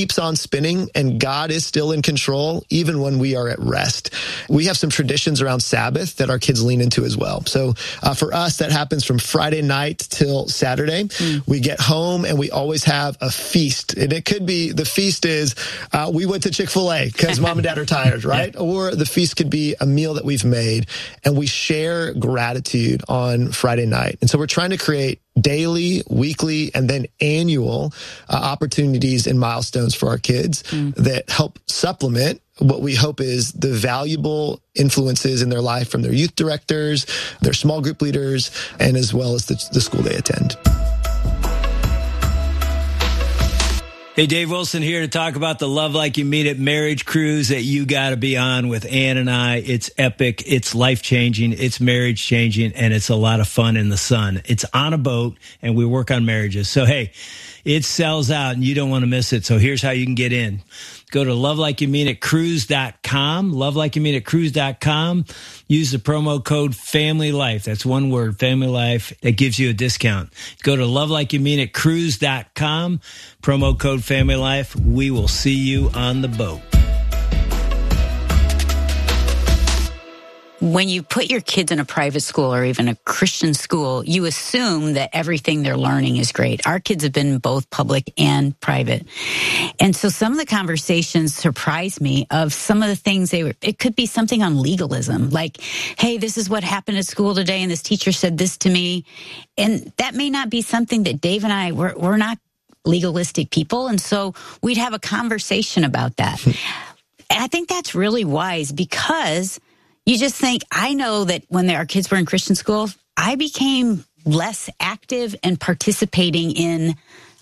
keeps on spinning and God is still in control, even when we are at rest. We have some traditions around Sabbath that our kids lean into as well. So for us, that happens from Friday night till Saturday. We get home and we always have a feast. And it could be, the feast is, we went to Chick-fil-A because mom and dad are tired, right? Or the feast could be a meal that we've made, and we share gratitude on Friday night. And so we're trying to create daily, weekly, and then annual opportunities and milestones for our kids that help supplement what we hope is the valuable influences in their life from their youth directors, their small group leaders, and as well as the school they attend. Hey, Dave Wilson here to talk about the Love Like You Mean It marriage cruise that you got to be on with Ann and I. It's epic. It's life-changing. It's marriage-changing, and it's a lot of fun in the sun. It's on a boat, and we work on marriages. So, hey, it sells out, and you don't want to miss it. So here's how you can get in. Go to lovelikeyoummeanitcruise.com, lovelikeyoummeanitcruise.com. Use the promo code FAMILYLIFE. That's one word, FAMILYLIFE. That gives you a discount. Go to lovelikeyoummeanitcruise.com, promo code FAMILYLIFE. We will see you on the boat. When you put your kids in a private school or even a Christian school, you assume that everything they're learning is great. Our kids have been both public and private. And so some of the conversations surprised me of some of the things it could be something on legalism, like, hey, this is what happened at school today, and this teacher said this to me. And that may not be something that Dave and I, we're not legalistic people. And so we'd have a conversation about that. And I think that's really wise, because you just think, I know that when our kids were in Christian school, I became less active and participating in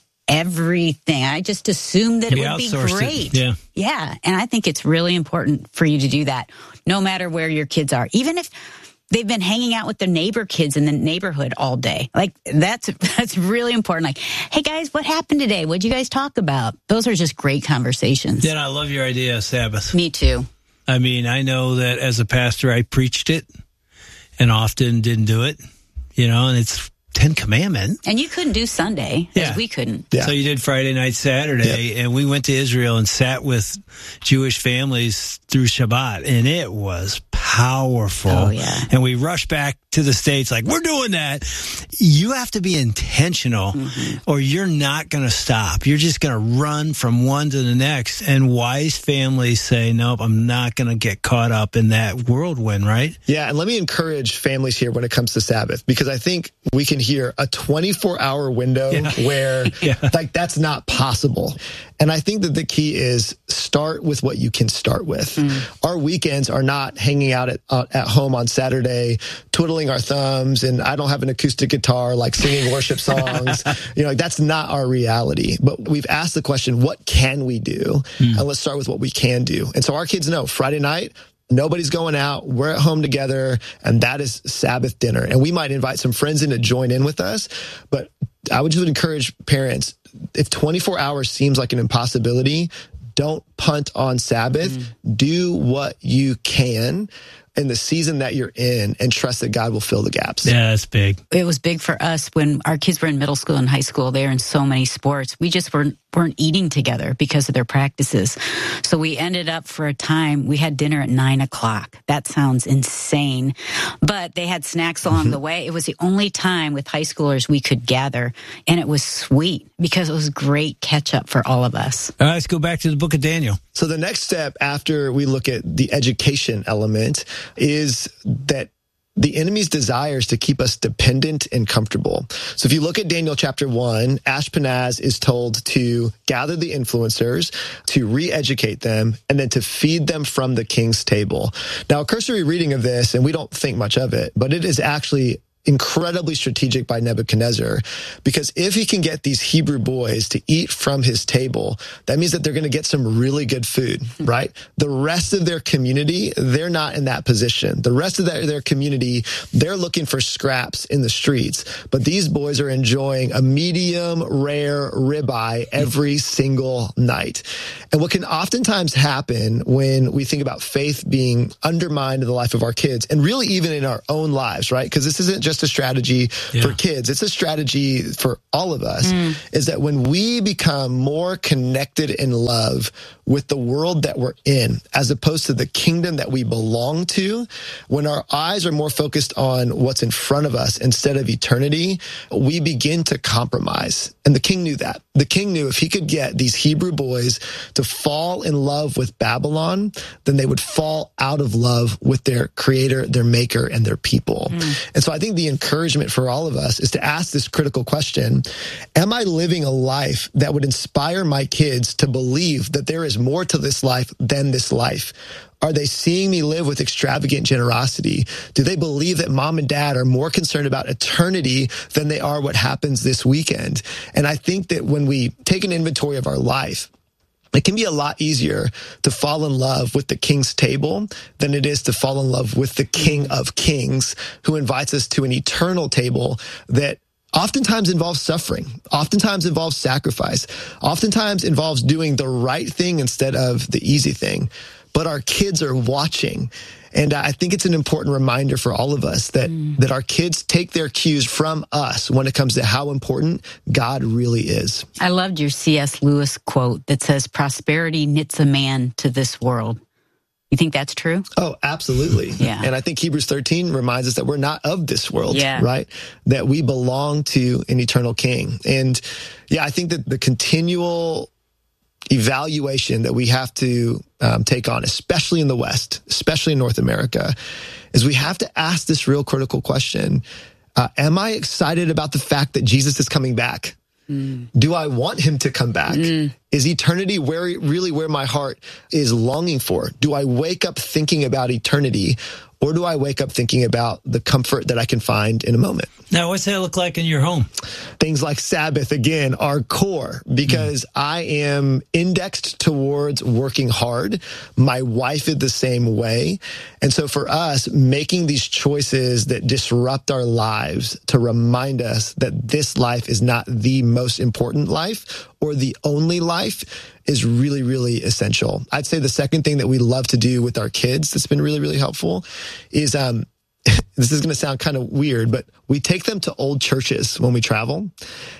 everything. I just assumed that it would be great. Yeah. And I think it's really important for you to do that, no matter where your kids are. Even if they've been hanging out with the neighbor kids in the neighborhood all day. Like, that's really important. Like, hey, guys, what happened today? What'd you guys talk about? Those are just great conversations. Yeah, I love your idea of Sabbath. Me too. I mean, I know that as a pastor, I preached it and often didn't do it, and it's 10 Commandments. And you couldn't do Sunday, as we couldn't. Yeah. So you did Friday night, Saturday, and we went to Israel and sat with Jewish families through Shabbat, and it was powerful. Oh, yeah. And we rushed back to the States like, we're doing that. You have to be intentional, or you're not going to stop. You're just going to run from one to the next. And wise families say, nope, I'm not going to get caught up in that whirlwind, right? Yeah, and let me encourage families here when it comes to Sabbath, because I think we can hear a 24-hour window where like that's not possible. And I think that the key is start with what you can start with. Our weekends are not hanging out at home on Saturday, twiddling our thumbs, and I don't have an acoustic guitar, like singing worship songs. That's not our reality. But we've asked the question, what can we do? And let's start with what we can do. And so our kids know Friday night, nobody's going out. We're at home together, and that is Sabbath dinner. And we might invite some friends in to join in with us. But I would just encourage parents, if 24 hours seems like an impossibility, don't punt on Sabbath. Do what you can in the season that you're in and trust that God will fill the gaps. Yeah, that's big. It was big for us when our kids were in middle school and high school. They were in so many sports. We just weren't eating together because of their practices. So we ended up for a time, we had dinner at 9:00. That sounds insane, but they had snacks along the way. It was the only time with high schoolers we could gather, and it was sweet because it was great catch up for all of us. All right, let's go back to the book of Daniel. So the next step after we look at the education element is that the enemy's desires to keep us dependent and comfortable. So if you look at Daniel chapter 1, Ashpenaz is told to gather the influencers, to re-educate them, and then to feed them from the king's table. Now, a cursory reading of this, and we don't think much of it, but it is actually incredibly strategic by Nebuchadnezzar, because if he can get these Hebrew boys to eat from his table, that means that they're going to get some really good food, right? The rest of their community, they're not in that position. The rest of their community, they're looking for scraps in the streets, but these boys are enjoying a medium rare ribeye every single night. And what can oftentimes happen when we think about faith being undermined in the life of our kids, and really even in our own lives, right? Because this isn't just just a strategy for kids. It's a strategy for all of us, is that when we become more connected in love with the world that we're in, as opposed to the kingdom that we belong to, when our eyes are more focused on what's in front of us instead of eternity, we begin to compromise. And the king knew that. The king knew if he could get these Hebrew boys to fall in love with Babylon, then they would fall out of love with their creator, their maker, and their people. And so I think the encouragement for all of us is to ask this critical question: am I living a life that would inspire my kids to believe that there is more to this life than this life? Are they seeing me live with extravagant generosity? Do they believe that mom and dad are more concerned about eternity than they are what happens this weekend? And I think that when we take an inventory of our life, it can be a lot easier to fall in love with the king's table than it is to fall in love with the King of Kings, who invites us to an eternal table that oftentimes involves suffering, oftentimes involves sacrifice, oftentimes involves doing the right thing instead of the easy thing. But our kids are watching. And I think it's an important reminder for all of us that our kids take their cues from us when it comes to how important God really is. I loved your C.S. Lewis quote that says, prosperity knits a man to this world. You think that's true? Oh, absolutely. Yeah. And I think Hebrews 13 reminds us that we're not of this world, right? That we belong to an eternal king. And I think that the continual evaluation that we have to take on, especially in the West, especially in North America, is we have to ask this real critical question. Am I excited about the fact that Jesus is coming back? Do I want him to come back? Is eternity where my heart is longing for? Do I wake up thinking about eternity, or do I wake up thinking about the comfort that I can find in a moment? Now, what's that look like in your home? Things like Sabbath, again, are core because I am indexed towards working hard. My wife is the same way. And so for us, making these choices that disrupt our lives to remind us that this life is not the most important life or the only life is really, really essential. I'd say the second thing that we love to do with our kids that's been really, really helpful is, this is going to sound kind of weird, but we take them to old churches when we travel.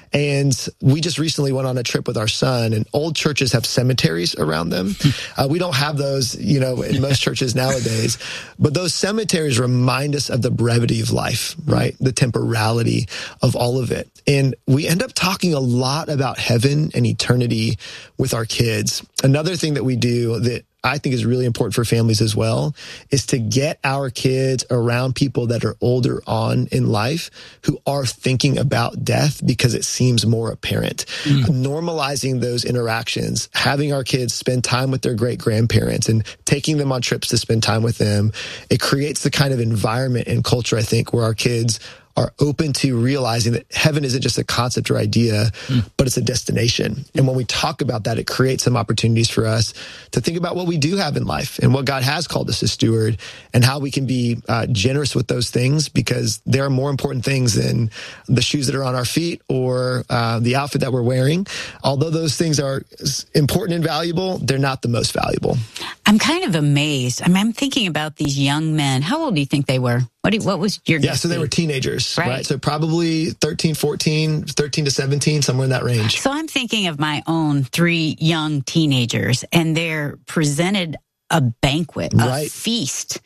And we just recently went on a trip with our son, and old churches have cemeteries around them. We don't have those, in most churches nowadays, but those cemeteries remind us of the brevity of life, right? The temporality of all of it. And we end up talking a lot about heaven and eternity with our kids. Another thing that we do that I think is really important for families as well is to get our kids around people that are older on in life who are thinking about death because it seems more apparent. Normalizing those interactions, having our kids spend time with their great grandparents and taking them on trips to spend time with them. It creates the kind of environment and culture, I think, where our kids are open to realizing that heaven isn't just a concept or idea, but it's a destination. And when we talk about that, it creates some opportunities for us to think about what we do have in life and what God has called us to steward and how we can be generous with those things, because there are more important things than the shoes that are on our feet or the outfit that we're wearing. Although those things are important and valuable, they're not the most valuable. I'm kind of amazed. I'm thinking about these young men. How old do you think they were? What was your guess? So they were teenagers, right? So probably 13, 14, 13 to 17, somewhere in that range. So I'm thinking of my own 3 young teenagers, and they're presented a banquet, a feast.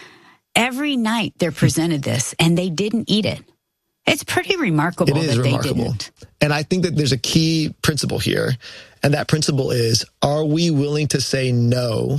Every night they're presented this, and they didn't eat it. It's pretty remarkable that they didn't. And I think that there's a key principle here, and that principle is, are we willing to say no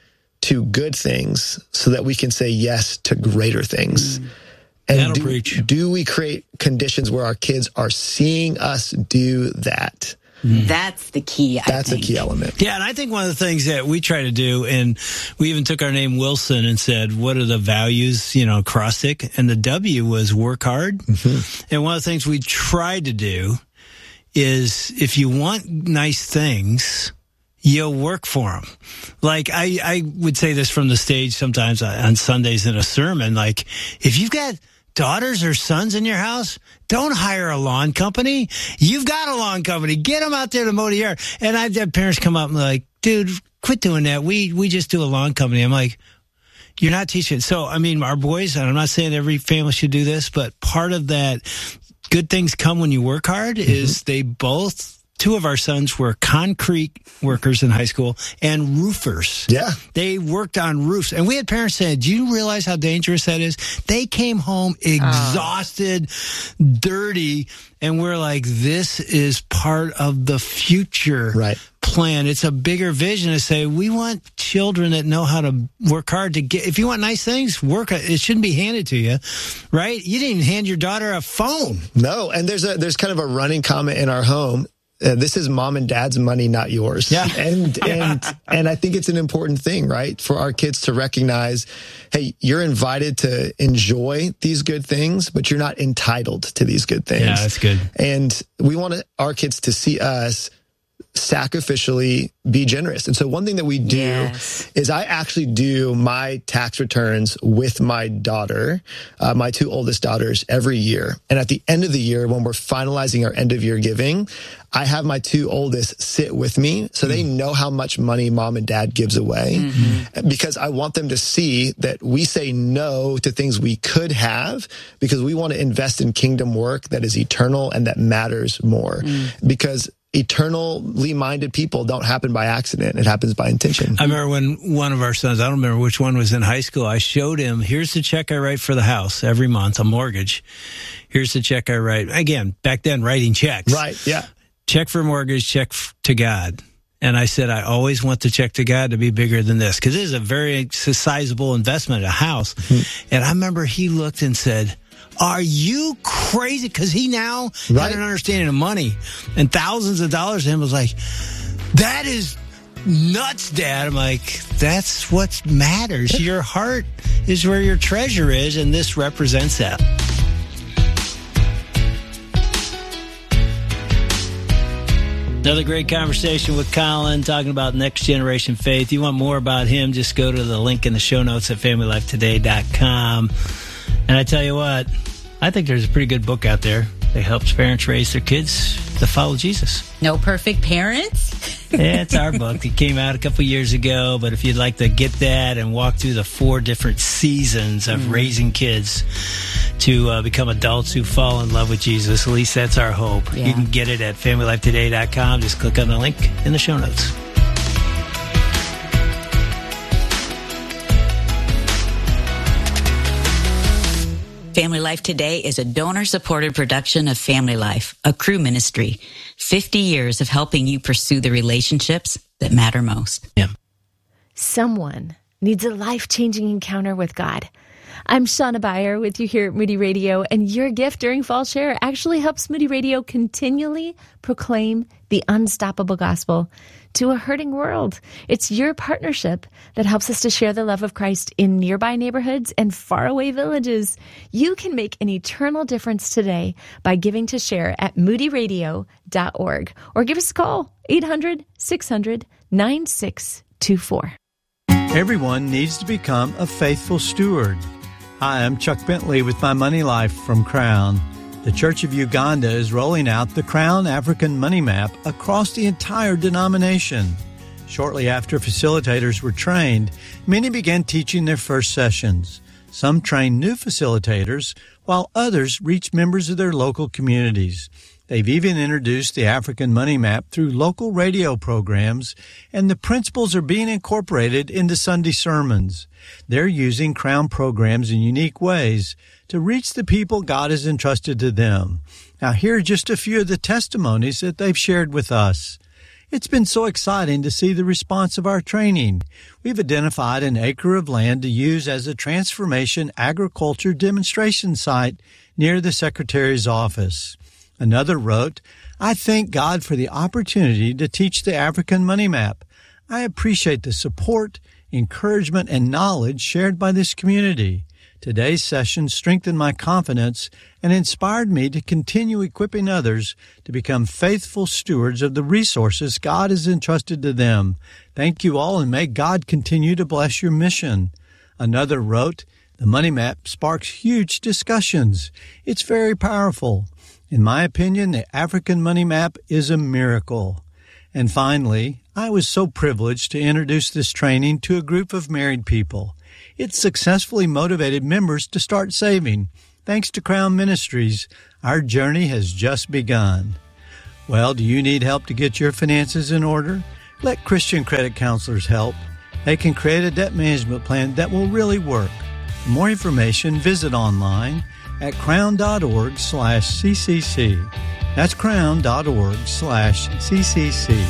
to good things so that we can say yes to greater things? And do we create conditions where our kids are seeing us do that? That's the key, I think. That's a key element. Yeah, and I think one of the things that we try to do, and we even took our name Wilson and said, what are the values, acrostic? And the W was work hard. And one of the things we tried to do is, if you want nice things, you'll work for them. Like, I would say this from the stage sometimes on Sundays in a sermon, like, if you've got daughters or sons in your house, don't hire a lawn company. You've got a lawn company. Get them out there to mow the yard. And I've had parents come up and like, dude, quit doing that. We just do a lawn company. I'm like, You're not teaching. So, I mean, our boys, and I'm not saying every family should do this, but part of that good things come when you work hard is they both, two of our sons were concrete workers in high school and roofers. Yeah. They worked on roofs. And we had parents saying, do you realize how dangerous that is? They came home exhausted, dirty, and we're like, this is part of the future plan. It's a bigger vision to say, we want children that know how to work hard to get, if you want nice things, it shouldn't be handed to you, right? You didn't even hand your daughter a phone. No. And there's kind of a running comment in our home. This is mom and dad's money, not yours. Yeah. And I think it's an important thing, right? For our kids to recognize, hey, you're invited to enjoy these good things, but you're not entitled to these good things. Yeah, that's good. And we want our kids to see us sacrificially be generous. And so one thing that we do is I actually do my tax returns with my daughter, my two oldest daughters, every year. And at the end of the year, when we're finalizing our end of year giving, I have my two oldest sit with me so they know how much money mom and dad gives away, because I want them to see that we say no to things we could have because we want to invest in kingdom work that is eternal and that matters more. Because eternally minded people don't happen by accident. It happens by intention. I remember when one of our sons, I don't remember which one, was in high school, I showed him, here's the check I write for the house every month, a mortgage. Here's the check I write. Again, back then, writing checks. Right, yeah. Check for mortgage, check to God. And I said, I always want the check to God to be bigger than this, because this is a very sizable investment, a house. And I remember he looked and said, are you crazy? Because he now had an understanding of money, and thousands of dollars to him was like, that is nuts, Dad. I'm like, that's what matters. Your heart is where your treasure is, and this represents that. Another great conversation with Colin talking about next generation faith. You want more about him, just go to the link in the show notes at FamilyLifeToday.com. And I tell you what, I think there's a pretty good book out there that helps parents raise their kids to follow Jesus. No Perfect Parents? Yeah, it's our book. It came out a couple years ago, but if you'd like to get that and walk through the 4 different seasons of raising kids to become adults who fall in love with Jesus, at least that's our hope. Yeah. You can get it at FamilyLifeToday.com. Just click on the link in the show notes. Family Life Today is a donor-supported production of Family Life, a Cru ministry. 50 years of helping you pursue the relationships that matter most. Yeah. Someone needs a life-changing encounter with God. I'm Shauna Beyer with you here at Moody Radio, and your gift during Fall Share actually helps Moody Radio continually proclaim the unstoppable gospel to a hurting world. It's your partnership that helps us to share the love of Christ in nearby neighborhoods and faraway villages. You can make an eternal difference today by giving to Share at moodyradio.org or give us a call, 800-600-9624. Everyone needs to become a faithful steward. Hi, I'm Chuck Bentley with My Money Life from Crown. The Church of Uganda is rolling out the Crown African Money Map across the entire denomination. Shortly after facilitators were trained, many began teaching their first sessions. Some trained new facilitators, while others reached members of their local communities. They've even introduced the African Money Map through local radio programs, and the principles are being incorporated into Sunday sermons. They're using Crown programs in unique ways to reach the people God has entrusted to them. Now, here are just a few of the testimonies that they've shared with us. It's been so exciting to see the response of our training. We've identified an acre of land to use as a transformation agriculture demonstration site near the Secretary's office. Another wrote, I thank God for the opportunity to teach the African Money Map. I appreciate the support, encouragement, and knowledge shared by this community. Today's session strengthened my confidence and inspired me to continue equipping others to become faithful stewards of the resources God has entrusted to them. Thank you all, and may God continue to bless your mission. Another wrote, the Money Map sparks huge discussions. It's very powerful. In my opinion, the African Money Map is a miracle. And finally, I was so privileged to introduce this training to a group of married people. It successfully motivated members to start saving. Thanks to Crown Ministries, our journey has just begun. Well, do you need help to get your finances in order? Let Christian credit counselors help. They can create a debt management plan that will really work. For more information, visit online at crown.org/CCC. That's crown.org/CCC.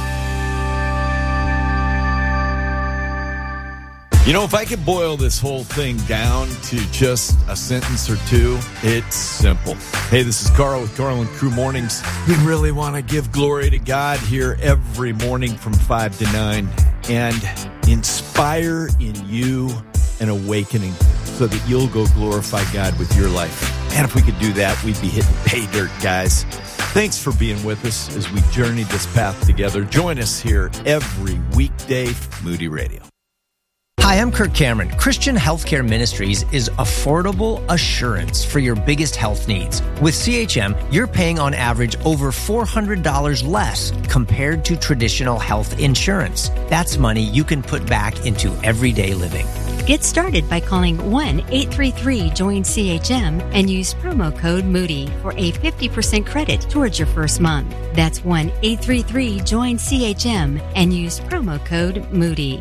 You know, if I could boil this whole thing down to just a sentence or two, it's simple. Hey, this is Carl with Carl and Crew Mornings. We really want to give glory to God here every morning from 5 to 9 and inspire in you an awakening so that you'll go glorify God with your life. And if we could do that, we'd be hitting pay dirt, guys. Thanks for being with us as we journey this path together. Join us here every weekday for Moody Radio. Hi, I'm Kirk Cameron. Christian Healthcare Ministries is affordable assurance for your biggest health needs. With CHM, you're paying on average over $400 less compared to traditional health insurance. That's money you can put back into everyday living. Get started by calling 1-833-JOIN-CHM and use promo code Moody for a 50% credit towards your first month. That's 1-833-JOIN-CHM and use promo code Moody.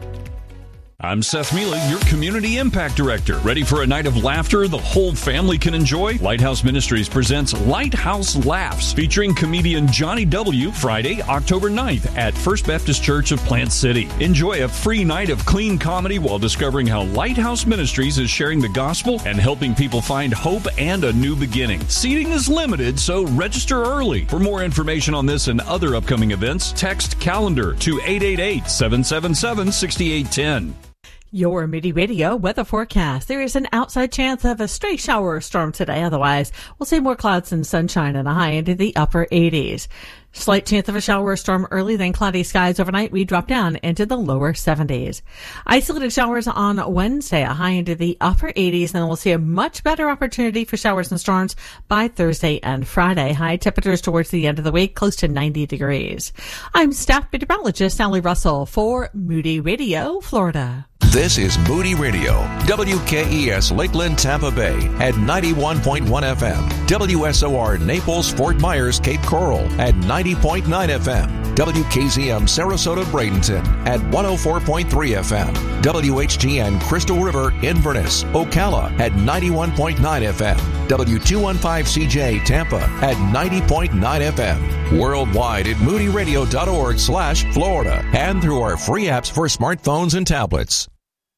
I'm Seth Mealy, your Community Impact Director. Ready for a night of laughter the whole family can enjoy? Lighthouse Ministries presents Lighthouse Laughs, featuring comedian Johnny W. Friday, October 9th at First Baptist Church of Plant City. Enjoy a free night of clean comedy while discovering how Lighthouse Ministries is sharing the gospel and helping people find hope and a new beginning. Seating is limited, so register early. For more information on this and other upcoming events, text CALENDAR to 888-777-6810. Your Moody Radio weather forecast. There is an outside chance of a stray shower or storm today. Otherwise, we'll see more clouds and sunshine and a high into the upper 80s. Slight chance of a shower or storm early, then cloudy skies overnight. We drop down into the lower 70s. Isolated showers on Wednesday, a high into the upper 80s. Then we'll see a much better opportunity for showers and storms by Thursday and Friday. High temperatures towards the end of the week, close to 90 degrees. I'm staff meteorologist Sally Russell for Moody Radio, Florida. This is Moody Radio, WKES Lakeland, Tampa Bay at 91.1 FM, WSOR Naples, Fort Myers, Cape Coral at 90.9 FM, WKZM Sarasota, Bradenton at 104.3 FM, WHGN Crystal River, Inverness, Ocala at 91.9 FM, W215CJ Tampa at 90.9 FM, worldwide at moodyradio.org/Florida and through our free apps for smartphones and tablets.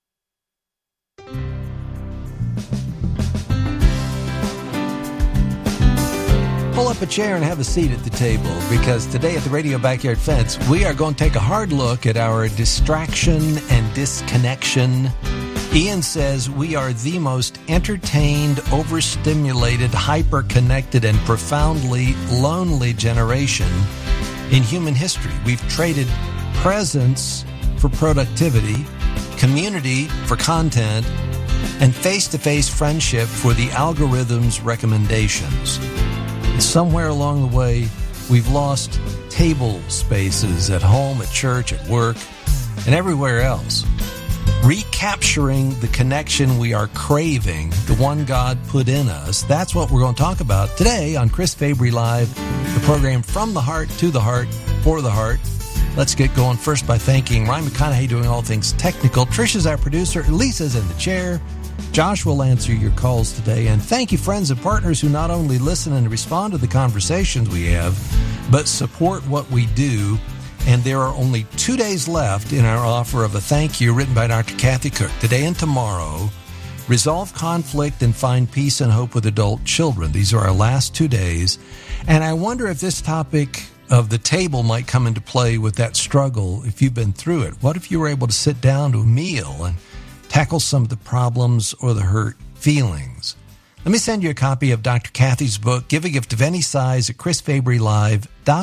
Pull up a chair and have a seat at the table, because today at the Radio Backyard Fence, we are going to take a hard look at our distraction and disconnection. Ian says we are the most entertained, overstimulated, hyper-connected, and profoundly lonely generation in human history. We've traded presence for productivity, community for content, and face-to-face friendship for the algorithm's recommendations. Somewhere along the way, we've lost table spaces at home, at church, at work, and everywhere else. Recapturing the connection we are craving, the one God put in us, that's what we're going to talk about today on Chris Fabry Live, the program from the heart, to the heart, for the heart. Let's get going first by thanking Ryan McConaughey doing all things technical. Trisha's our producer. Lisa's in the chair. Josh will answer your calls today. And thank you, friends and partners who not only listen and respond to the conversations we have, but support what we do. And there are only 2 days left in our offer of a thank you written by Dr. Kathy Cook. Today and tomorrow, resolve conflict and find peace and hope with adult children. These are our last 2 days. And I wonder if this topic of the table might come into play with that struggle if you've been through it. What if you were able to sit down to a meal and tackle some of the problems or the hurt feelings? Let me send you a copy of Dr. Kathy's book, Give a Gift of Any Size, at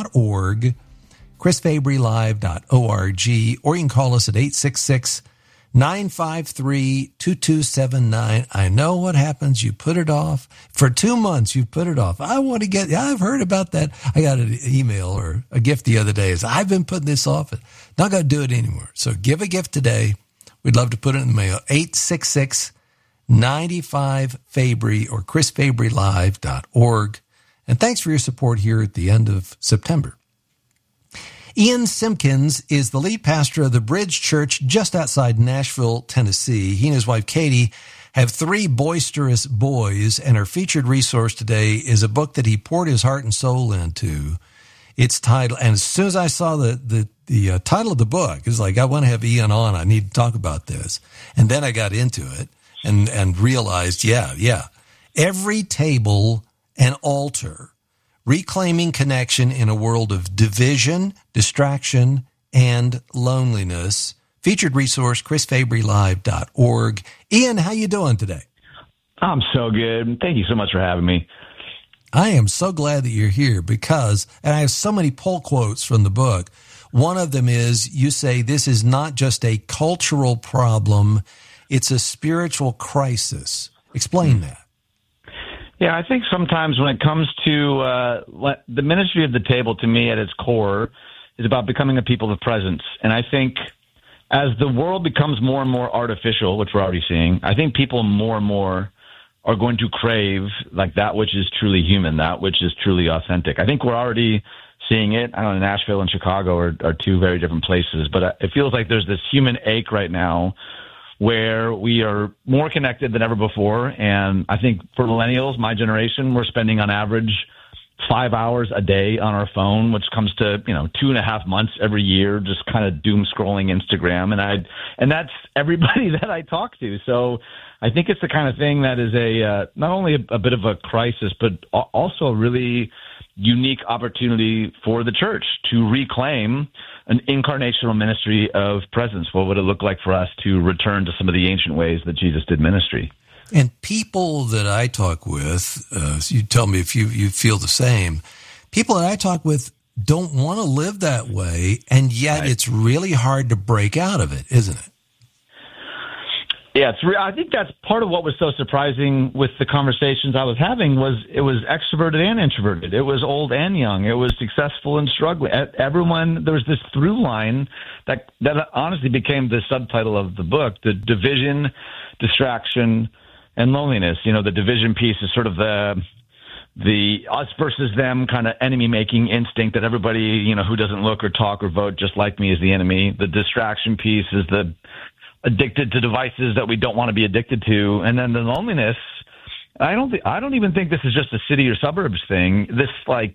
chrisfabrylive.org, chrisfabrylive.org, or you can call us at 866 953-2279. I know what happens. You put it off. For 2 months, you put it off. I've heard about that. I got an email or a gift the other day. I've been putting this off. Not going to do it anymore. So give a gift today. We'd love to put it in the mail. 866-95-FABRY or chrisfabrylive.org. And thanks for your support here at the end of September. Ian Simpkins is the lead pastor of the Bridge Church just outside Nashville, Tennessee. He and his wife, Katie, have 3 boisterous boys, and our featured resource today is a book that he poured his heart and soul into. It's titled, and as soon as I saw the title of the book, it's like, I want to have Ian on. I need to talk about this. And then I got into it and realized, every table and altar, reclaiming connection in a world of division, distraction, and loneliness. Featured resource, chrisfabrylive.org. Ian, how you doing today? I'm so good. Thank you so much for having me. I am so glad that you're here because, and I have so many pull quotes from the book. One of them is, you say, this is not just a cultural problem, it's a spiritual crisis. Explain that. Yeah, I think sometimes when it comes to the ministry of the table, to me at its core, is about becoming a people of presence. And I think as the world becomes more and more artificial, which we're already seeing, I think people more and more are going to crave like that which is truly human, that which is truly authentic. I think we're already seeing it. I don't know, Nashville and Chicago are 2 very different places, but it feels like there's this human ache right now where we are more connected than ever before. And I think for millennials, my generation, we're spending on average 5 hours a day on our phone, which comes to, 2.5 months every year, just kind of doom scrolling Instagram. And that's everybody that I talk to. So I think it's the kind of thing that is not only a bit of a crisis, but also a really unique opportunity for the church to reclaim an incarnational ministry of presence. What would it look like for us to return to some of the ancient ways that Jesus did ministry? And people that I talk with, you tell me if you feel the same, people that I talk with don't want to live that way, and yet It's really hard to break out of it, isn't it? Yeah, I think that's part of what was so surprising with the conversations I was having was it was extroverted and introverted. It was old and young. It was successful and struggling. Everyone, there was this through line that honestly became the subtitle of the book, the division, distraction, and loneliness. The division piece is sort of the us versus them kind of enemy-making instinct that everybody, who doesn't look or talk or vote just like me is the enemy. The distraction piece is the addicted to devices that we don't want to be addicted to. And then the loneliness, I don't even think this is just a city or suburbs thing. This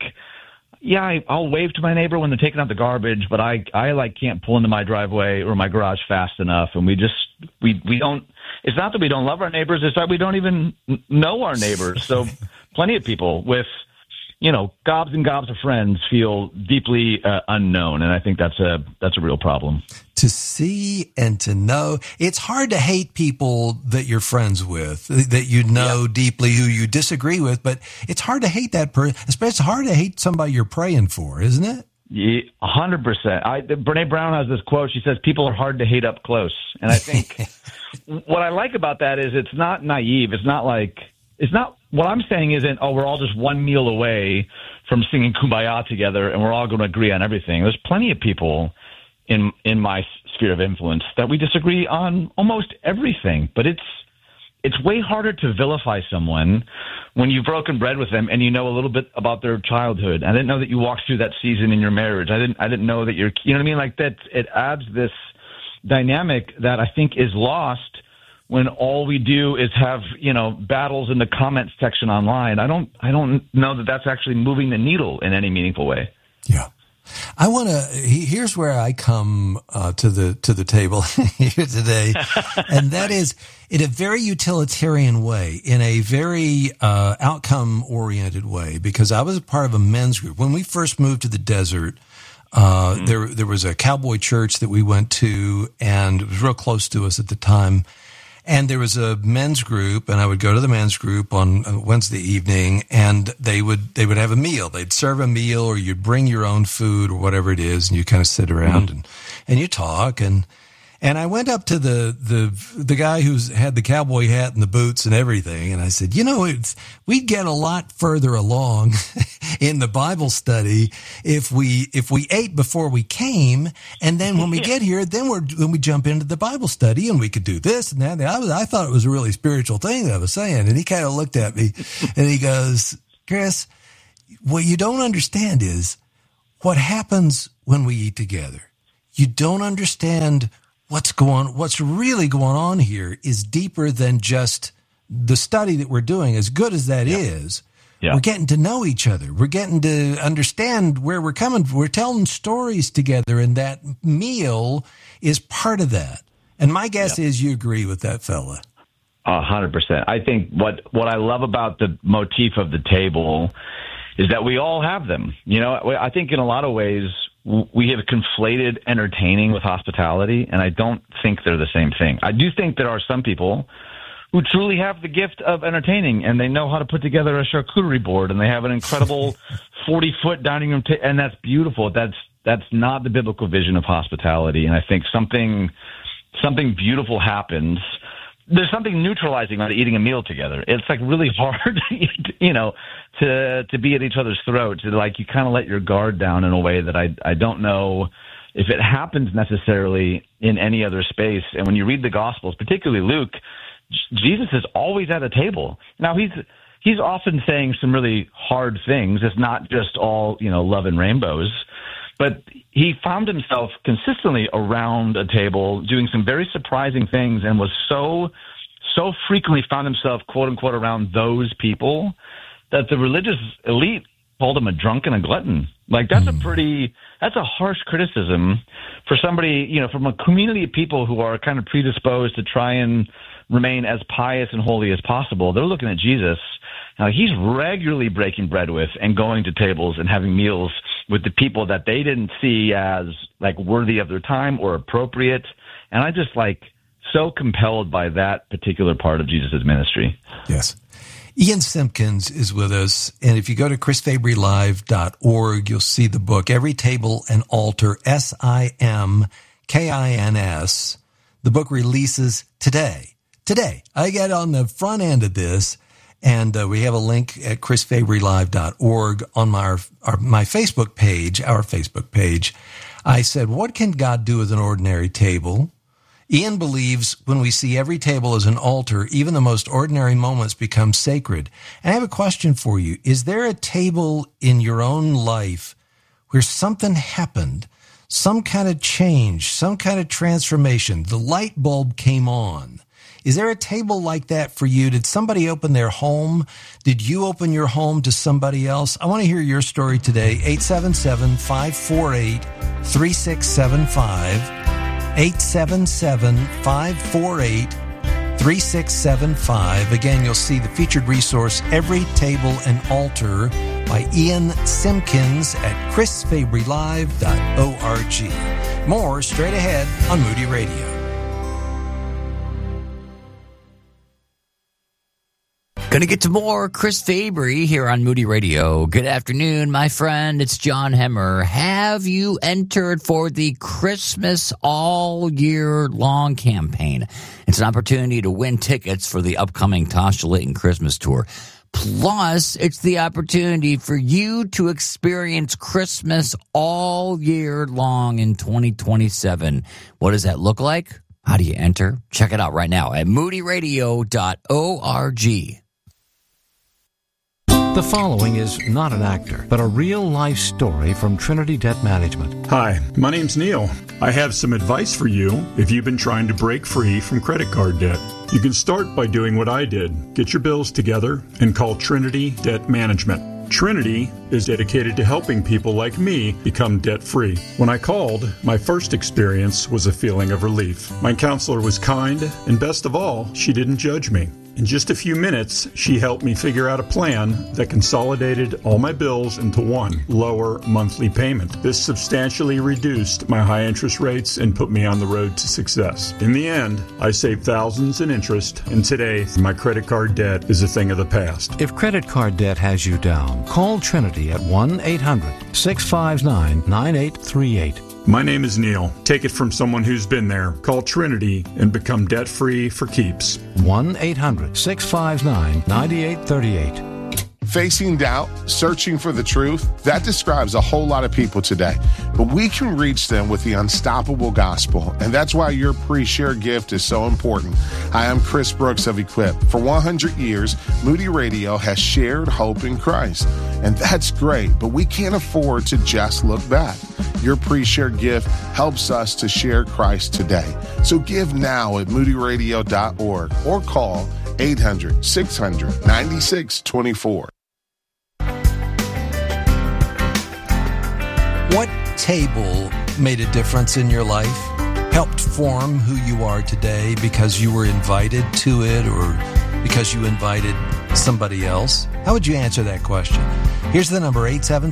I'll wave to my neighbor when they're taking out the garbage, but I can't pull into my driveway or my garage fast enough. And we don't, it's not that we don't love our neighbors, it's that we don't even know our neighbors. So plenty of people with, gobs and gobs of friends feel deeply unknown. And I think that's a real problem. To see and to know, it's hard to hate people that you're friends with, that deeply, who you disagree with, but it's hard to hate that person. It's hard to hate somebody you're praying for, isn't it? Yeah, 100%. Brene Brown has this quote. She says, people are hard to hate up close. And I think what I like about that is it's not naive. It's not what I'm saying isn't, we're all just one meal away from singing Kumbaya together and we're all going to agree on everything. There's plenty of people in my sphere of influence that we disagree on almost everything, but it's way harder to vilify someone when you've broken bread with them and you know a little bit about their childhood. I didn't know that you walked through that season in your marriage. I didn't know that you know what I mean? Like that, it adds this dynamic that I think is lost when all we do is have, battles in the comments section online. I don't know that that's actually moving the needle in any meaningful way. Yeah. Here's where I come to the table here today, and that is in a very utilitarian way, in a very outcome-oriented way, because I was a part of a men's group. When we first moved to the desert, there was a cowboy church that we went to, and it was real close to us at the time. And there was a men's group, and I would go to the men's group on Wednesday evening, and they would have a meal. They'd serve a meal, or you'd bring your own food or whatever it is, and you kind of sit around and you talk. And And I went up to the guy who's had the cowboy hat and the boots and everything, and I said, we'd get a lot further along in the Bible study if we ate before we came, and then when we get here, then when we jump into the Bible study, and we could do this and that. I thought it was a really spiritual thing that I was saying, and he kind of looked at me, and he goes, Chris, what you don't understand is what happens when we eat together. You don't understand what's really going on here is deeper than just the study that we're doing, as good as that is. Yeah. We're getting to know each other. We're getting to understand where we're coming from. We're telling stories together, and that meal is part of that. And my guess is you agree with that fella. 100%. I think what I love about the motif of the table is that we all have them. I think in a lot of ways we have conflated entertaining with hospitality, and I don't think they're the same thing. I do think there are some people who truly have the gift of entertaining, and they know how to put together a charcuterie board, and they have an incredible 40-foot dining room and that's beautiful. That's not the biblical vision of hospitality, and I think something beautiful happens. There's something neutralizing about eating a meal together. It's like really hard, to be at each other's throats. Like you kind of let your guard down in a way that I don't know if it happens necessarily in any other space. And when you read the Gospels, particularly Luke, Jesus is always at a table. Now he's often saying some really hard things. It's not just all, love and rainbows. But he found himself consistently around a table doing some very surprising things, and was so frequently found himself, quote unquote, around those people that the religious elite called him a drunk and a glutton. Like that's a harsh criticism for somebody, from a community of people who are kind of predisposed to try and remain as pious and holy as possible. They're looking at Jesus. Now, he's regularly breaking bread with and going to tables and having meals with the people that they didn't see as like worthy of their time or appropriate. And I just so compelled by that particular part of Jesus' ministry. Yes. Ian Simpkins is with us. And if you go to chrisfabrylive.org, you'll see the book, Every Table and Altar, Simkins. The book releases today. I get on the front end of this. And we have a link at chrisfabrylive.org on my Facebook page, our Facebook page. I said, what can God do with an ordinary table? Ian believes when we see every table as an altar, even the most ordinary moments become sacred. And I have a question for you. Is there a table in your own life where something happened, some kind of change, some kind of transformation? The light bulb came on. Is there a table like that for you? Did somebody open their home? Did you open your home to somebody else? I want to hear your story today. 877-548-3675. 877-548-3675. Again, you'll see the featured resource, Every Table and Altar, by Ian Simpkins at chrisfabrylive.org. More straight ahead on Moody Radio. Gonna get to more Chris Fabry here on Moody Radio. Good afternoon, my friend. It's John Hemmer. Have you entered for the Christmas All Year Long campaign? It's an opportunity to win tickets for the upcoming Tasha Layton Christmas Tour. Plus, it's the opportunity for you to experience Christmas all year long in 2027. What does that look like? How do you enter? Check it out right now at moodyradio.org. The following is not an actor, but a real-life story from Trinity Debt Management. Hi, my name's Neil. I have some advice for you if you've been trying to break free from credit card debt. You can start by doing what I did. Get your bills together and call Trinity Debt Management. Trinity is dedicated to helping people like me become debt-free. When I called, my first experience was a feeling of relief. My counselor was kind, and best of all, she didn't judge me. In just a few minutes, she helped me figure out a plan that consolidated all my bills into one lower monthly payment. This substantially reduced my high interest rates and put me on the road to success. In the end, I saved thousands in interest, and today, my credit card debt is a thing of the past. If credit card debt has you down, call Trinity at 1-800-659-9838. My name is Neil. Take it from someone who's been there. Call Trinity and become debt-free for keeps. 1-800-659-9838. Facing doubt, searching for the truth, that describes a whole lot of people today. But we can reach them with the unstoppable gospel, and that's why your pre-share gift is so important. Hi, I'm Chris Brooks of Equip. For 100 years, Moody Radio has shared hope in Christ, and that's great, but we can't afford to just look back. Your pre-share gift helps us to share Christ today. So give now at moodyradio.org or call 800-600-9624. What table made a difference in your life? Helped form who you are today because you were invited to it or because you invited somebody else? How would you answer that question? Here's the number,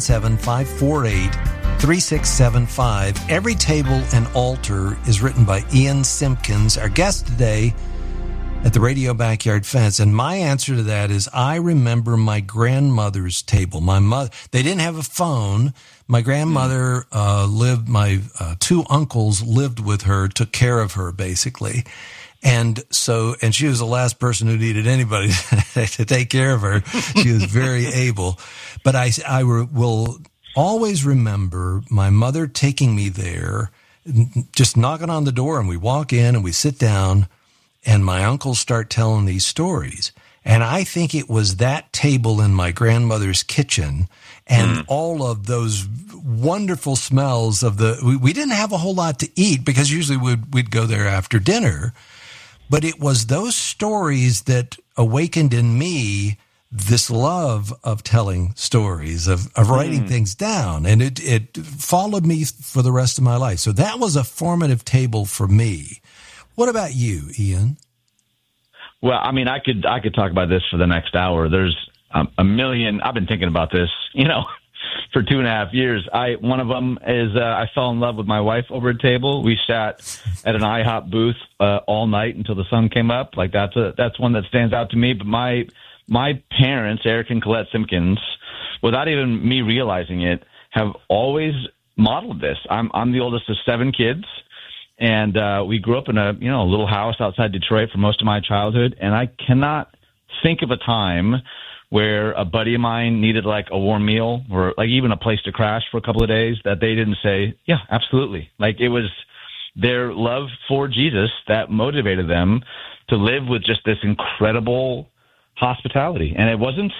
877-548-3675. Every Table and Altar is written by Ian Simpkins, our guest today at the Radio Backyard Fence. And my answer to that is I remember my grandmother's table. My mother, they didn't have a phone. My grandmother lived, my two uncles lived with her, took care of her basically. And she was the last person who needed anybody to take care of her. She was very able. But I will always remember my mother taking me there, just knocking on the door, and we walk in and we sit down, and my uncles start telling these stories. And I think it was that table in my grandmother's kitchen and all of those wonderful smells of we didn't have a whole lot to eat because usually we'd go there after dinner. But it was those stories that awakened in me this love of telling stories, of writing things down. And it followed me for the rest of my life. So that was a formative table for me. What about you, Ian? Well, I mean, I could talk about this for the next hour. There's a million. I've been thinking about this, for 2.5 years. One of them is I fell in love with my wife over a table. We sat at an IHOP booth all night until the sun came up. Like that's one that stands out to me. But my parents, Eric and Colette Simpkins, without even me realizing it, have always modeled this. I'm the oldest of 7 kids. And we grew up in a little house outside Detroit for most of my childhood, and I cannot think of a time where a buddy of mine needed like a warm meal or like even a place to crash for a couple of days that they didn't say, yeah, absolutely. Like it was their love for Jesus that motivated them to live with just this incredible hospitality, and it wasn't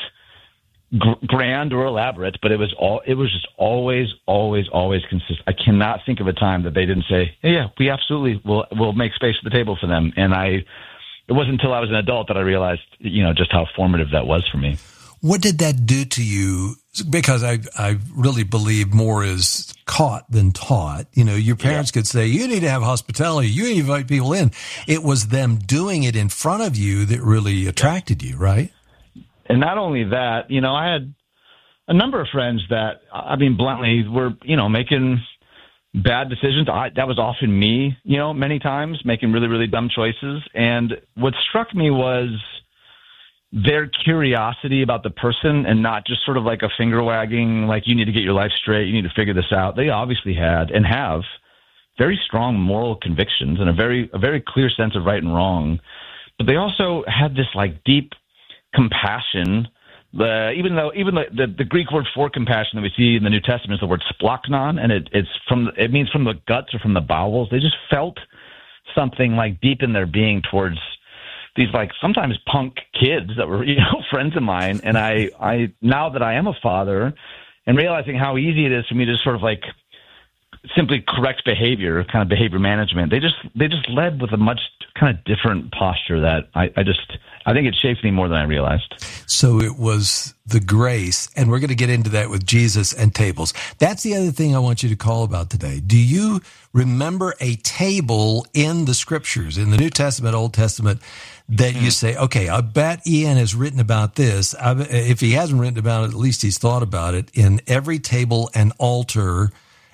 grand or elaborate, but it was just always consistent. I cannot think of a time that they didn't say, hey, yeah, we absolutely will make space at the table for them. And it wasn't until I was an adult that I realized, just how formative that was for me. What did that do to you? Because I really believe more is caught than taught. Your parents could say, you need to have hospitality. You need to invite people in. It was them doing it in front of you that really attracted you, right? And not only that, I had a number of friends that, bluntly, were, making bad decisions. That was often me, many times, making really, really dumb choices. And what struck me was their curiosity about the person and not just sort of like a finger wagging, like you need to get your life straight, you need to figure this out. They obviously had and have very strong moral convictions and a very clear sense of right and wrong. But they also had this like deep compassion. Even the Greek word for compassion that we see in the New Testament is the word splachnon, and it means from the guts or from the bowels. They just felt something like deep in their being towards these like sometimes punk kids that were friends of mine. And I now that I am a father and realizing how easy it is for me to sort of like simply correct behavior, kind of behavior management, they just led with a much kind of different posture that I think it shaped me more than I realized. So it was the grace, and we're going to get into that with Jesus and tables. That's the other thing I want you to call about today. Do you remember a table in the scriptures, in the New Testament, Old Testament, that you say, okay, I bet Ian has written about this. If he hasn't written about it, at least he's thought about it. In Every Table and Altar,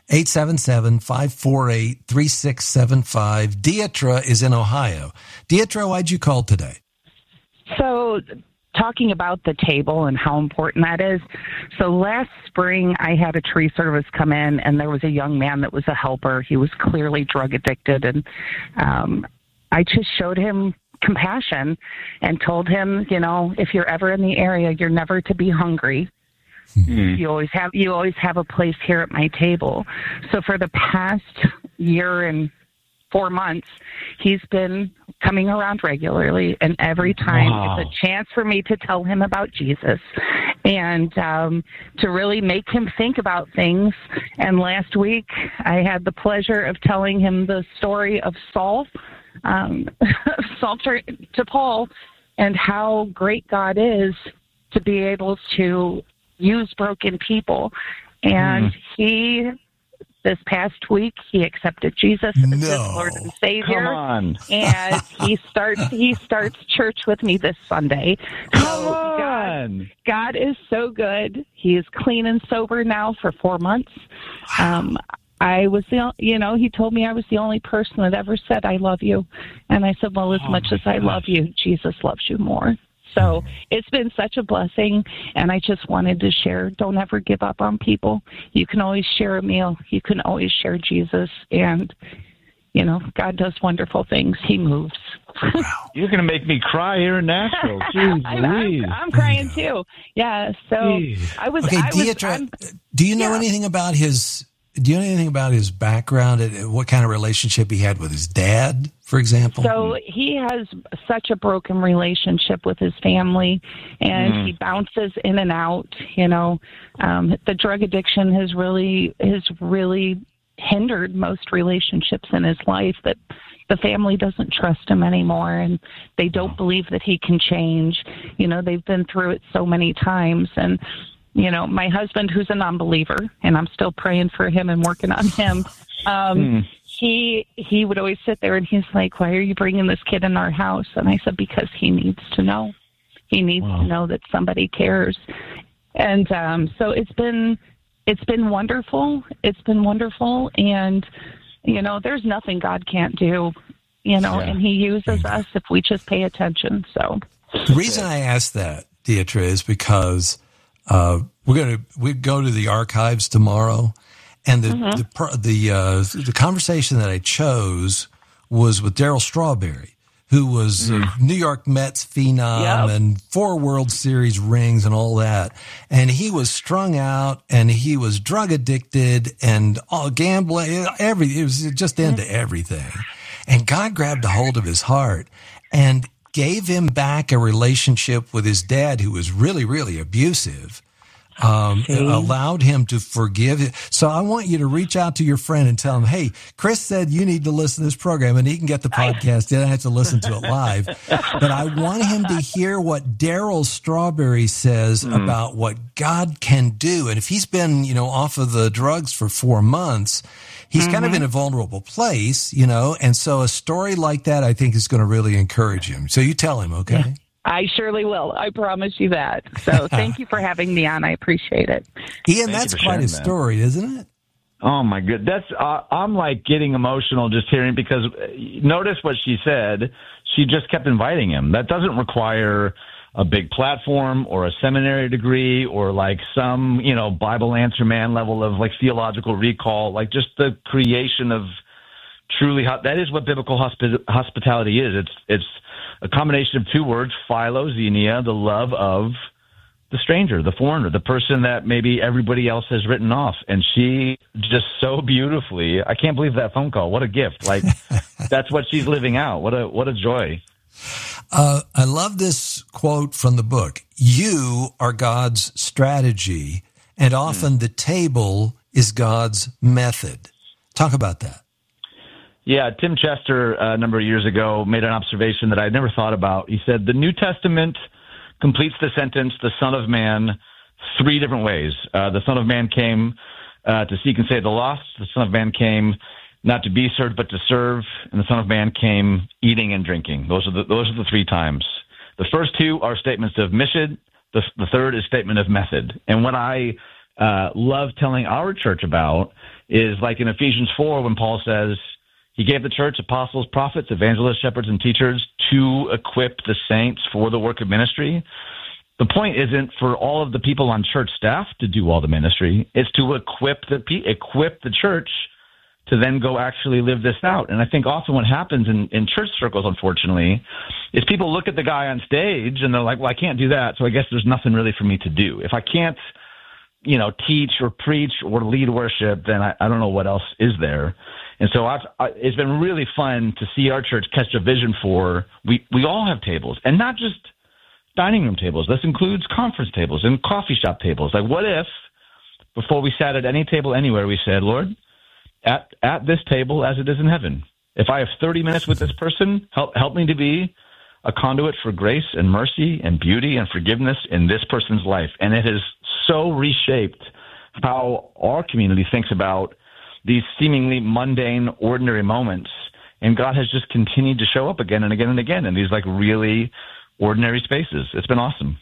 877-548-3675. Dietra is in Ohio. Dietra, why'd you call today? So talking about the table and how important that is. So last spring, I had a tree service come in, and there was a young man that was a helper. He was clearly drug addicted, and I just showed him compassion and told him, if you're ever in the area, you're never to be hungry. Mm-hmm. You always have a place here at my table. So for the past year and 4 months, he's been coming around regularly, and every time it's a chance for me to tell him about Jesus and to really make him think about things. And last week, I had the pleasure of telling him the story of Saul to Paul, and how great God is to be able to use broken people. And this past week, he accepted Jesus as his Lord and Savior. Come on. And he starts church with me this Sunday. Come on. God is so good. He is clean and sober now for 4 months. I was he told me I was the only person that ever said, I love you. And I said, well, as much as I love you, Jesus loves you more. So it's been such a blessing, and I just wanted to share. Don't ever give up on people. You can always share a meal. You can always share Jesus, and, God does wonderful things. He moves. You're going to make me cry here in Nashville. Jeez, I'm crying too. Yeah, so I was... Okay, Dietra, do you know anything about his... Do you know anything about his background? What kind of relationship he had with his dad, for example? So he has such a broken relationship with his family, and he bounces in and out. The drug addiction has really hindered most relationships in his life. That the family doesn't trust him anymore, and they don't believe that he can change. They've been through it so many times, and my husband, who's a non-believer, and I'm still praying for him and working on him, he would always sit there and he's like, why are you bringing this kid in our house? And I said, because he needs to know. He needs to know that somebody cares. And so it's been wonderful. It's been wonderful. And, there's nothing God can't do, and he uses us if we just pay attention. So the reason I asked that, Dietra, is because we go to the archives tomorrow, and the conversation that I chose was with Darryl Strawberry, who was a New York Mets phenom and 4 World Series rings and all that. And he was strung out, and he was drug addicted and gambling. It was just into everything. And God grabbed a hold of his heart and gave him back a relationship with his dad, who was really, really abusive, allowed him to forgive. So I want you to reach out to your friend and tell him, hey, Chris said you need to listen to this program, and he can get the podcast. He doesn't have to listen to it live. But I want him to hear what Darryl Strawberry says about what God can do. And if he's been, off of the drugs for 4 months, he's kind of in a vulnerable place, and so a story like that, I think, is going to really encourage him. So you tell him, okay? I surely will. I promise you that. So thank you for having me on. I appreciate it. Ian, that's quite a story, isn't it? Oh, my good. I'm like getting emotional just hearing, because notice what she said. She just kept inviting him. That doesn't require a big platform or a seminary degree or like some, Bible answer man level of like theological recall, like just the creation of truly, that is what biblical hospitality is. It's a combination of 2 words, philoxenia, the love of the stranger, the foreigner, the person that maybe everybody else has written off. And she just so beautifully, I can't believe that phone call. What a gift. Like, that's what she's living out. What a joy. I love this quote from the book. You are God's strategy, and often the table is God's method. Talk about that. Yeah, Tim Chester, a number of years ago, made an observation that I'd never thought about. He said, the New Testament completes the sentence, the Son of Man, 3 different ways. The Son of Man came to seek and save the lost. The Son of Man came not to be served, but to serve. And the Son of Man came eating and drinking. Those are the 3 times. The first 2 are statements of mission. The third is statement of method. And what I love telling our church about is like in Ephesians 4, when Paul says, he gave the church apostles, prophets, evangelists, shepherds, and teachers to equip the saints for the work of ministry. the point isn't for all of the people on church staff to do all the ministry. It's to equip the church to then go actually live this out. And I think often what happens in church circles, unfortunately, is people look at the guy on stage and they're like, well, I can't do that, so I guess there's nothing really for me to do. If I can't, teach or preach or lead worship, then I don't know what else is there. And so it's been really fun to see our church catch a vision for, we all have tables, and not just dining room tables. This includes conference tables and coffee shop tables. Like, what if, before we sat at any table anywhere, we said, Lord, at this table as it is in heaven, if I have 30 minutes with this person, help me to be a conduit for grace and mercy and beauty and forgiveness in this person's life. And it has so reshaped how our community thinks about these seemingly mundane, ordinary moments. And God has just continued to show up again and again and again in these like really ordinary spaces. It's been awesome.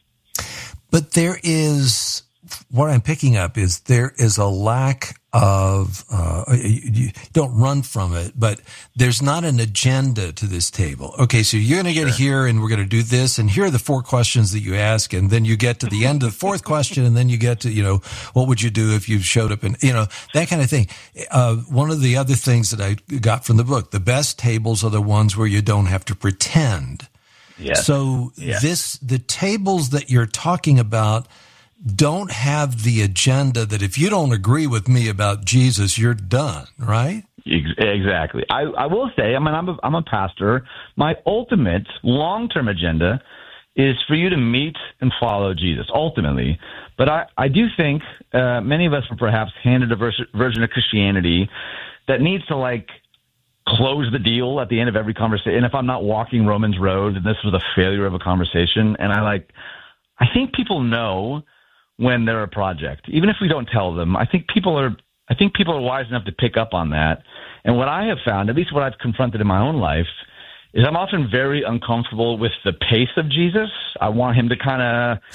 But there is, what I'm picking up is there is a lack of, you don't run from it, but there's not an agenda to this table. Okay, so you're going to get here and we're going to do this, and here are the 4 questions that you ask, and then you get to the end of the 4th question, and then you get to, what would you do if you showed up, and, that kind of thing. One of the other things that I got from the book, the best tables are the ones where you don't have to pretend. Yes. So the tables that you're talking about don't have the agenda that if you don't agree with me about Jesus, you're done, right? Exactly. I will say, I'm a pastor. My ultimate long-term agenda is for you to meet and follow Jesus, ultimately. But I do think many of us were perhaps handed a version of Christianity that needs to, close the deal at the end of every conversation. And if I'm not walking Romans Road, then this was a failure of a conversation. And I think people know when they're a project, even if we don't tell them. I think people are wise enough to pick up on that. And what I have found, at least what I've confronted in my own life, is I'm often very uncomfortable with the pace of Jesus. I want him to kind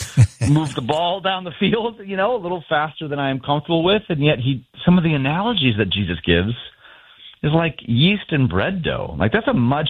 of move the ball down the field, a little faster than I am comfortable with. And yet some of the analogies that Jesus gives is like yeast and bread dough. Like, that's a much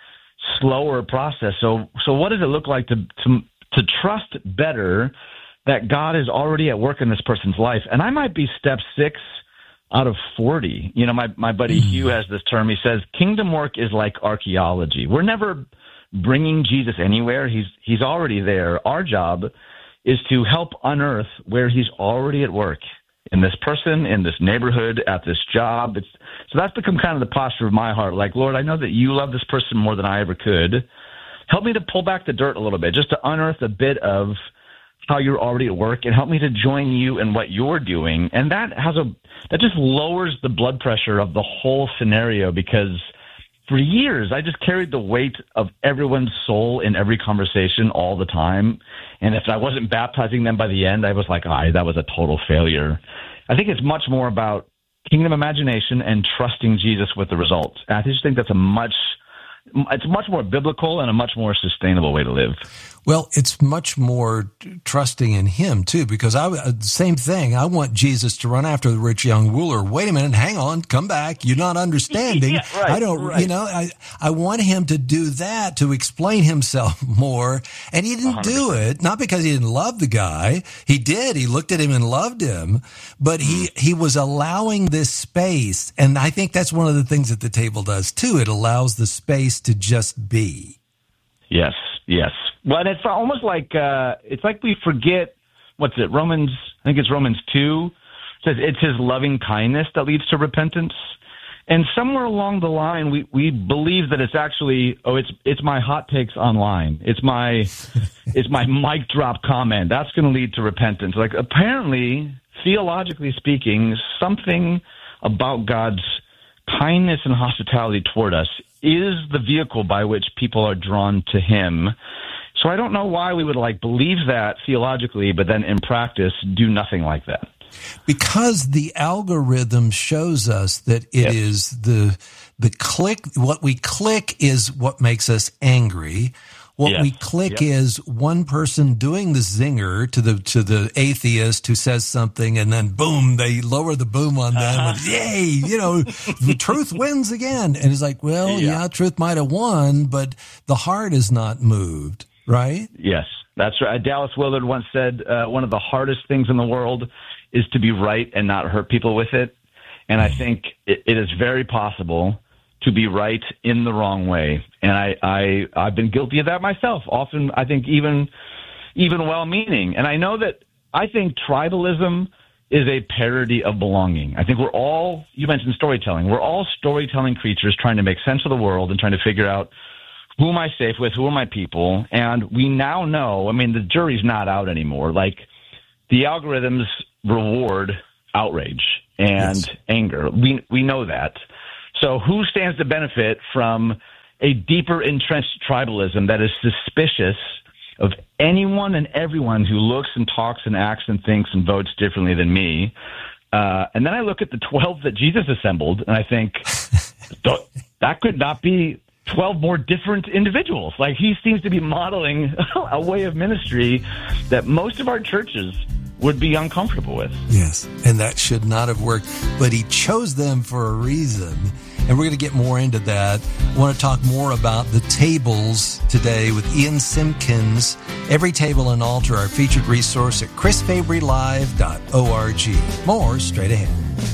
slower process. So what does it look like to trust better that God is already at work in this person's life? And I might be step 6 out of 40. My buddy Hugh has this term. He says, kingdom work is like archaeology. We're never bringing Jesus anywhere. He's already there. Our job is to help unearth where he's already at work in this person, in this neighborhood, at this job. So that's become kind of the posture of my heart. Like, Lord, I know that you love this person more than I ever could. Help me to pull back the dirt a little bit, just to unearth a bit of how you're already at work, and help me to join you in what you're doing. And that just lowers the blood pressure of the whole scenario, because for years I just carried the weight of everyone's soul in every conversation all the time. And if I wasn't baptizing them by the end, I was like, that was a total failure. I think it's much more about kingdom imagination and trusting Jesus with the results. And I just think that's it's much more biblical and a much more sustainable way to live. Well, it's much more trusting in him, too, because same thing. I want Jesus to run after the rich young ruler. Wait a minute. Hang on. Come back. You're not understanding. I want him to do that, to explain himself more. And he didn't 100%. Do it, not because he didn't love the guy. He did. He looked at him and loved him. But he was allowing this space. And I think that's one of the things that the table does, too. It allows the space to just be. Yes. Well, it's almost like we forget, Romans 2 says it's his loving kindness that leads to repentance. And somewhere along the line, we believe that it's actually, it's my hot takes online. It's my mic drop comment. That's going to lead to repentance. Like, apparently, theologically speaking, something about God's kindness and hospitality toward us is the vehicle by which people are drawn to him. So I don't know why we would believe that theologically, but then in practice do nothing like that. Because the algorithm shows us that it is the click. What we click is what makes us angry. What we click is one person doing the zinger to the atheist who says something, and then boom, they lower the boom on them. And, yay, the truth wins again. And it's like, well, truth might have won, but the heart is not moved, right? Yes. That's right. Dallas Willard once said, one of the hardest things in the world is to be right and not hurt people with it. And I think it is very possible to be right in the wrong way. And I've been guilty of that myself. Often, I think even well-meaning. And I think tribalism is a parody of belonging. I think you mentioned storytelling. We're all storytelling creatures trying to make sense of the world and trying to figure out, who am I safe with? Who are my people? And we now know, the jury's not out anymore. Like, the algorithms reward outrage and anger. We know that. So who stands to benefit from a deeper entrenched tribalism that is suspicious of anyone and everyone who looks and talks and acts and thinks and votes differently than me? And then I look at the 12 that Jesus assembled, and I think that could not be 12 more different individuals. Like, he seems to be modeling a way of ministry that most of our churches would be uncomfortable with. Yes, and that should not have worked. But he chose them for a reason. And we're going to get more into that. I want to talk more about the tables today with Ian Simpkins. Every Table and Altar, our featured resource at chrisfabrylive.org. More straight ahead.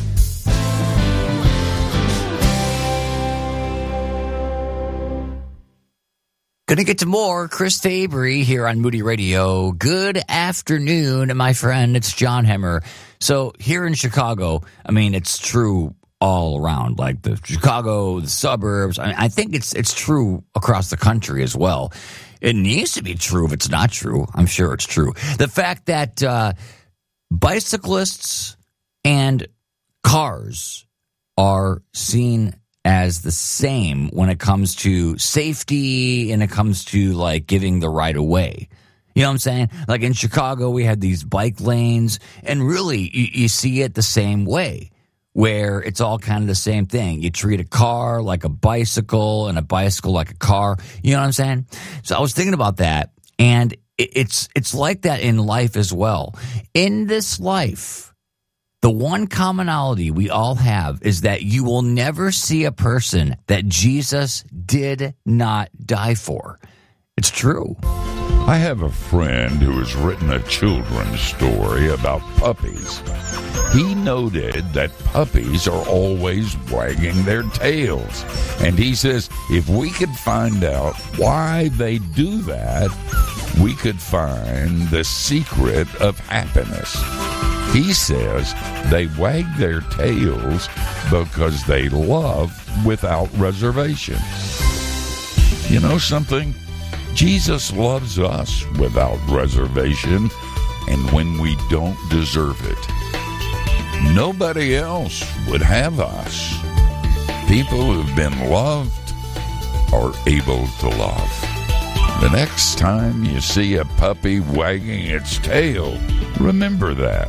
Gonna get to more Chris Fabry here on Moody Radio. Good afternoon, my friend. It's John Hemmer. So here in Chicago, it's true all around, like the Chicago, the suburbs. I think it's true across the country as well. It needs to be true if it's not true. I'm sure it's true. The fact that bicyclists and cars are seen as the same when it comes to safety and it comes to like giving the right of way. You know what I'm saying? Like in Chicago, we had these bike lanes, and really you see it the same way, where it's all kind of the same thing. You treat a car like a bicycle and a bicycle like a car. You know what I'm saying? So I was thinking about that, and it's like that in life as well. In this life, the one commonality we all have is that you will never see a person that Jesus did not die for. It's true. I have a friend who has written a children's story about puppies. He noted that puppies are always wagging their tails. And he says if we could find out why they do that, we could find the secret of happiness. He says they wag their tails because they love without reservation. You know something? Jesus loves us without reservation, and when we don't deserve it. Nobody else would have us. People who've been loved are able to love. The next time you see a puppy wagging its tail, remember that.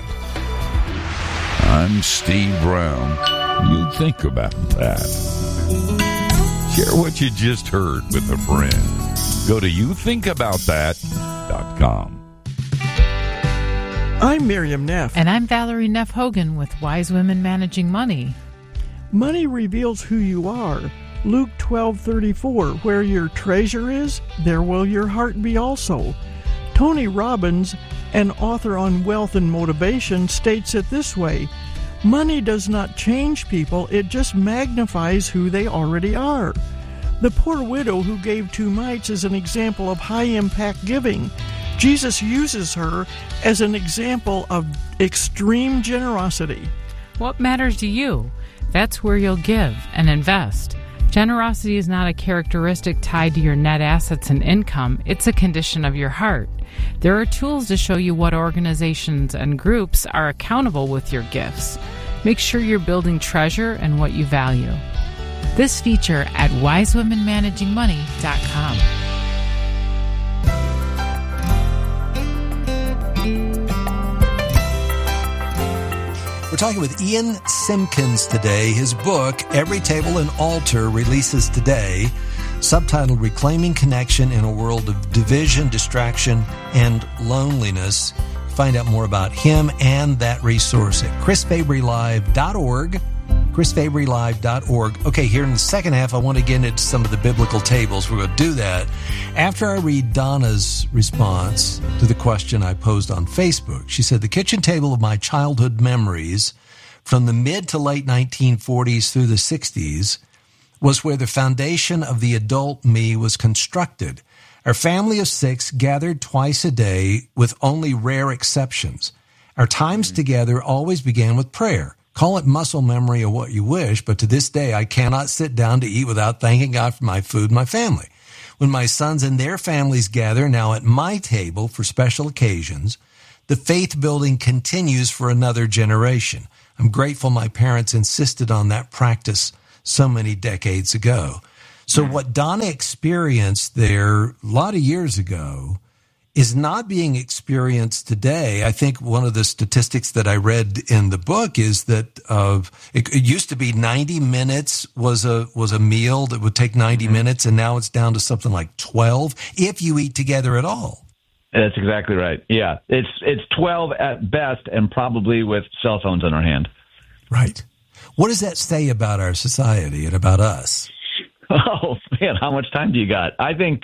I'm Steve Brown. You think about that. Share what you just heard with a friend. Go to youthinkaboutthat.com. I'm Miriam Neff. And I'm Valerie Neff Hogan with Wise Women Managing Money. Money reveals who you are. Luke 12:34, where your treasure is, there will your heart be also. Tony Robbins, an author on wealth and motivation, states it this way: money does not change people, it just magnifies who they already are. The poor widow who gave 2 mites is an example of high-impact giving. Jesus uses her as an example of extreme generosity. What matters to you? That's where you'll give and invest. Generosity is not a characteristic tied to your net assets and income. It's a condition of your heart. There are tools to show you what organizations and groups are accountable with your gifts. Make sure you're building treasure and what you value. This feature at wisewomenmanagingmoney.com. We're talking with Ian Simpkins today. His book, Every Table and Altar, releases today, subtitled Reclaiming Connection in a World of Division, Distraction, and Loneliness. Find out more about him and that resource at chrisfabrylive.org. chrisfabrylive.org. Okay, here in the second half, I want to get into some of the biblical tables. We're going to do that after I read Donna's response to the question I posed on Facebook. She said, the kitchen table of my childhood memories from the mid to late 1940s through the 60s was where the foundation of the adult me was constructed. Our family of 6 gathered twice a day with only rare exceptions. Our times together always began with prayer. Call it muscle memory or what you wish, but to this day, I cannot sit down to eat without thanking God for my food and my family. When my sons and their families gather now at my table for special occasions, the faith building continues for another generation. I'm grateful my parents insisted on that practice so many decades ago. So what Donna experienced there a lot of years ago is not being experienced today. I think one of the statistics that I read in the book is that it used to be 90 minutes was a meal that would take 90 minutes, and now it's down to something like 12 if you eat together at all. That's exactly right. Yeah, it's 12 at best, and probably with cell phones in our hand. Right. What does that say about our society and about us? Oh man, how much time do you got? I think.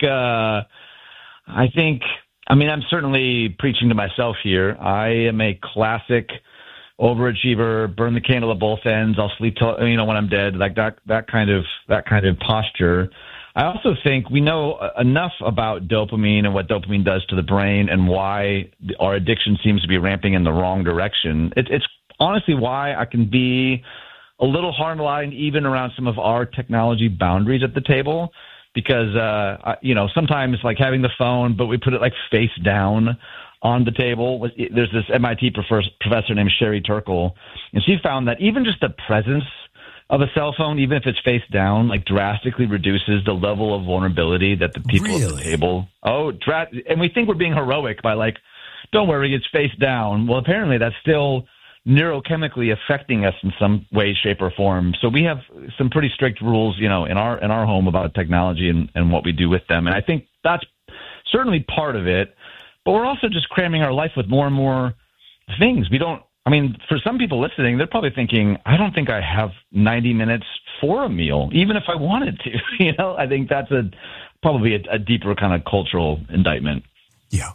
I mean, I'm certainly preaching to myself here. I am a classic overachiever, burn the candle at both ends. I'll sleep till when I'm dead, like that kind of posture. I also think we know enough about dopamine and what dopamine does to the brain and why our addiction seems to be ramping in the wrong direction. It's honestly why I can be a little hard-line even around some of our technology boundaries at the table. Because, sometimes like having the phone, but we put it like face down on the table. There's this MIT professor named Sherry Turkle, and she found that even just the presence of a cell phone, even if it's face down, like drastically reduces the level of vulnerability that the people at the table. And we think we're being heroic by like, don't worry, it's face down. Well, apparently that's still neurochemically affecting us in some way, shape, or form. So we have some pretty strict rules, in our home about technology and what we do with them. And I think that's certainly part of it. But we're also just cramming our life with more and more things. For some people listening, they're probably thinking, I don't think I have 90 minutes for a meal, even if I wanted to. I think that's probably a deeper kind of cultural indictment. Yeah.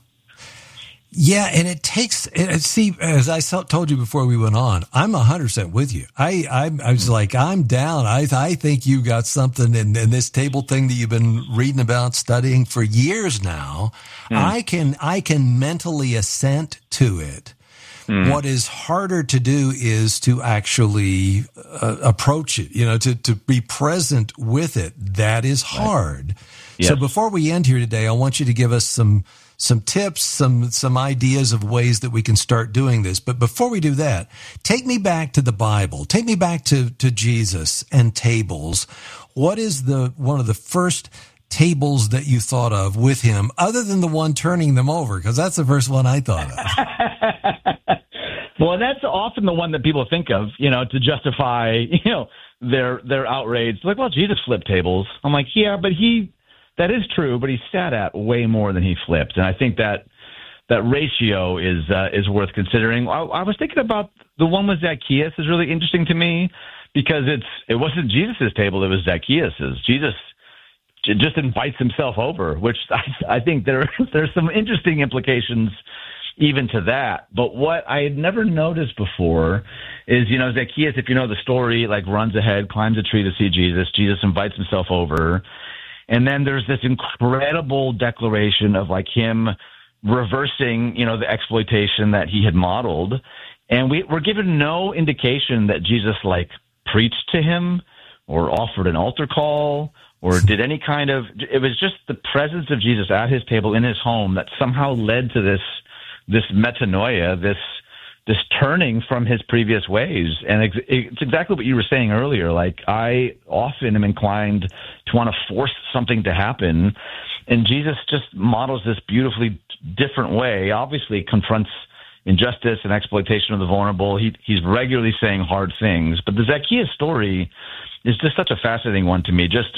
Yeah, and it takes, see, as I told you before we went on, I'm 100% with you. I was like, I'm down. I think you got something in this table thing that you've been reading about, studying for years now. I can mentally assent to it. What is harder to do is to actually approach it, to be present with it. That is hard. Right. Yes. So before we end here today, I want you to give us some tips, some ideas of ways that we can start doing this. But before we do that, take me back to the Bible. Take me back to Jesus and tables. What is one of the first tables that you thought of with him, other than the one turning them over? Because that's the first one I thought of. Well, that's often the one that people think of, to justify, their outrage. Like, well, Jesus flipped tables. I'm like, yeah, but that is true, but he sat at way more than he flipped. And I think that ratio is worth considering. I was thinking about the one with Zacchaeus is really interesting to me because it wasn't Jesus' table, it was Zacchaeus's. Jesus just invites himself over, which I think there's some interesting implications even to that. But what I had never noticed before is, Zacchaeus, if you know the story, like runs ahead, climbs a tree to see Jesus. Jesus invites himself over. And then there's this incredible declaration of like him reversing, the exploitation that he had modeled. And we're given no indication that Jesus like preached to him or offered an altar call or did any kind of, it was just the presence of Jesus at his table in his home that somehow led to this metanoia, this turning from his previous ways. And it's exactly what you were saying earlier. Like, I often am inclined to want to force something to happen. And Jesus just models this beautifully different way, obviously confronts injustice and exploitation of the vulnerable. He's regularly saying hard things. But the Zacchaeus story is just such a fascinating one to me. Just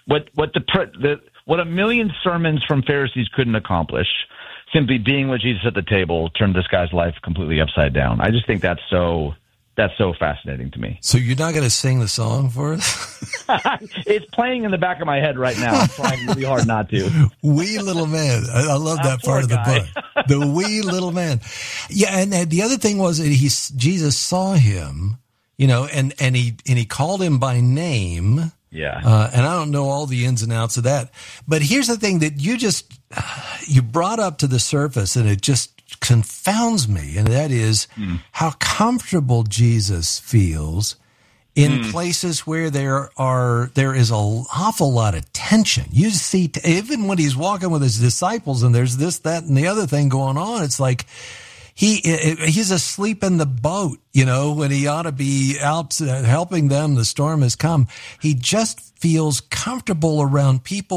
what a million sermons from Pharisees couldn't accomplish. Simply being with Jesus at the table turned this guy's life completely upside down. I just think that's so that's so fascinating to me. So you're not going to sing the song for us? It's playing in the back of my head right now. I'm trying really hard not to. Wee little man. I love that part of the book. The wee little man. Yeah, and the other thing was that Jesus saw him, and he called him by name. Yeah. And I don't know all the ins and outs of that. But here's the thing that you brought up to the surface, and it just confounds me, and that is how comfortable Jesus feels in places where there is an awful lot of tension. You see, even when he's walking with his disciples and there's this, that, and the other thing going on, it's like he's asleep in the boat, when he ought to be out helping them. The storm has come. He just feels comfortable around people